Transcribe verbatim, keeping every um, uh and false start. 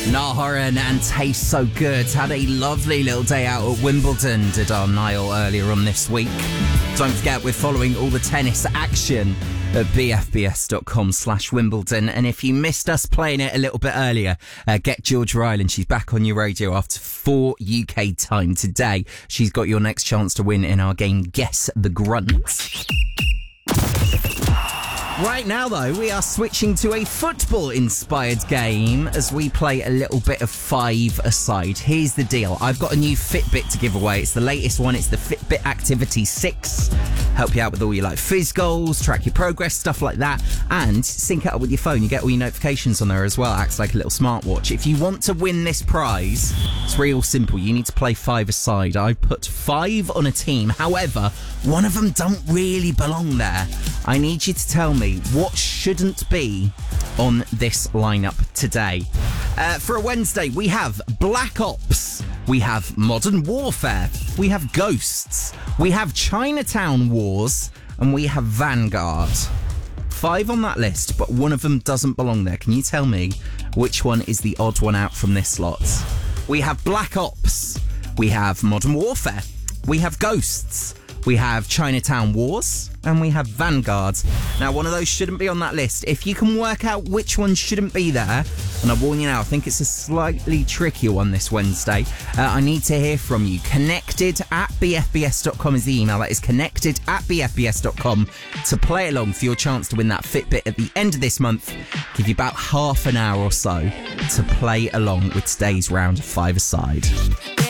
Nahoran and Taste So Good had a lovely little day out at Wimbledon, did our Niall earlier on this week. Don't forget, we're following all the tennis action at bfbs.com slash Wimbledon. And if you missed us playing it a little bit earlier, uh, get Georgia Island. She's back on your radio after four U K time today. She's got your next chance to win in our game Guess the Grunt. Right now, though, we are switching to a football-inspired game as we play a little bit of five-a-side. Here's the deal. I've got a new Fitbit to give away. It's the latest one. It's the Fitbit Activity six. Help you out with all your like fizz goals, track your progress, stuff like that, and sync it up with your phone. You get all your notifications on there as well. Acts like a little smartwatch. If you want to win this prize, it's real simple. You need to play five-a-side. I put five on a team. However, one of them don't really belong there. I need you to tell me what shouldn't be on this lineup today. Uh, for a Wednesday, we have Black Ops, we have Modern Warfare, we have Ghosts, we have Chinatown Wars, and we have Vanguard. Five on that list, but one of them doesn't belong there. Can you tell me which one is the odd one out from this lot? We have Black Ops, we have Modern Warfare, we have Ghosts, we have Chinatown Wars, and we have Vanguard. Now, one of those shouldn't be on that list. If you can work out which one shouldn't be there, and I warn you now, I think it's a slightly trickier one this Wednesday, uh, I need to hear from you. Connected at b f b s dot com is the email. That is connected at b f b s dot com to play along for your chance to win that Fitbit at the end of this month. Give you about half an hour or so to play along with today's round of five-a-side.